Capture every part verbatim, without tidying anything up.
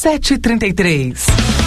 sete e trinta e três.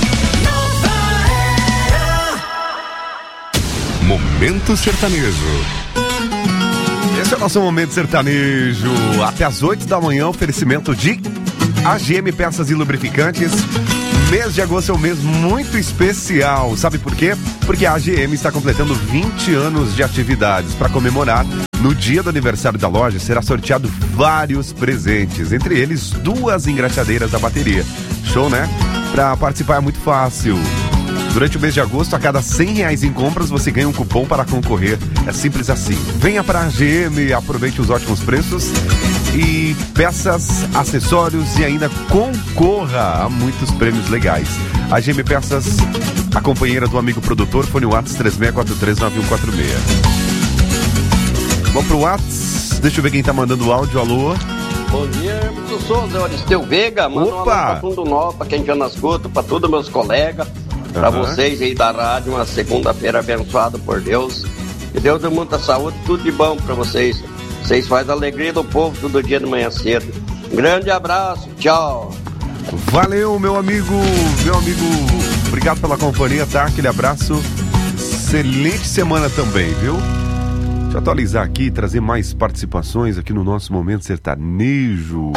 Momento Sertanejo. Esse é o nosso Momento Sertanejo. Até as oito da manhã, oferecimento de A G M Peças e Lubrificantes. Mês de agosto é um mês muito especial. Sabe por quê? Porque a A G M está completando vinte anos de atividades. Para comemorar, no dia do aniversário da loja, será sorteado vários presentes. Entre eles, duas engraxadeiras da bateria. Show, né? Para participar é muito fácil. Durante o mês de agosto, a cada cem reais em compras, você ganha um cupom para concorrer. É simples assim. Venha para a A G M, aproveite os ótimos preços e peças, acessórios e ainda concorra a muitos prêmios legais. A A G M Peças, a companheira do amigo produtor, fone WhatsApp três seis quatro três nove um quatro seis. Vamos pro WhatsApp, deixa eu ver quem tá mandando o áudio, alô. Bom dia, eu sou o Aristeu Vega, manda um alô pra Fundo Nó, pra quem já nas escuta, pra todos meus colegas. Pra uhum. vocês aí da rádio, uma segunda-feira abençoada por Deus. Que Deus dê muita saúde, tudo de bom pra vocês. Vocês fazem a alegria do povo todo dia de manhã cedo. Um grande abraço, tchau. Valeu, meu amigo, meu amigo. Obrigado pela companhia, tá? Aquele abraço. Excelente semana também, viu? Deixa eu atualizar aqui e trazer mais participações aqui no nosso Momento Sertanejo.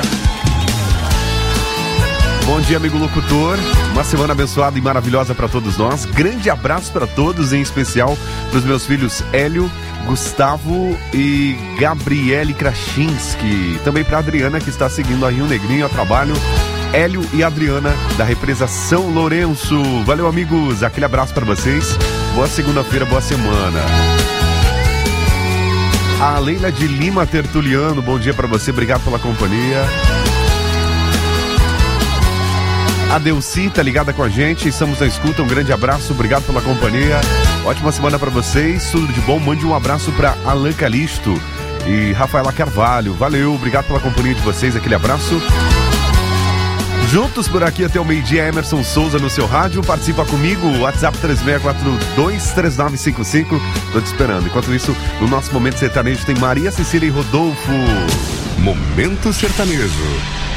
Bom dia, amigo locutor. Uma semana abençoada e maravilhosa para todos nós. Grande abraço para todos, em especial para os meus filhos Hélio, Gustavo e Gabriele Krasinski. Também para Adriana, que está seguindo a Rio Negrinho a trabalho. Hélio e Adriana, da represa São Lourenço. Valeu, amigos. Aquele abraço para vocês. Boa segunda-feira, boa semana. A Leila de Lima Tertuliano, bom dia para você. Obrigado pela companhia. A Delci tá ligada com a gente, estamos na escuta, um grande abraço, obrigado pela companhia, ótima semana pra vocês, tudo de bom, mande um abraço pra Alan Calisto e Rafaela Carvalho, valeu, obrigado pela companhia de vocês, aquele abraço. Juntos por aqui até o meio-dia, Emerson Souza no seu rádio, participa comigo, WhatsApp três seis quatro dois três nove cinco cinco, tô te esperando. Enquanto isso, no nosso Momento Sertanejo tem Maria Cecília e Rodolfo. Momento Sertanejo.